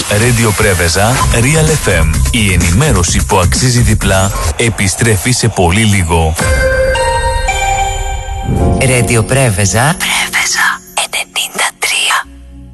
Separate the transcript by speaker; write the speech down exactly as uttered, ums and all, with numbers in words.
Speaker 1: Radio Πρέβεζα, Real εφ εμ. Η ενημέρωση που αξίζει διπλά επιστρέφει σε πολύ λίγο.
Speaker 2: Radio Πρέβεζα. Πρέβεζα.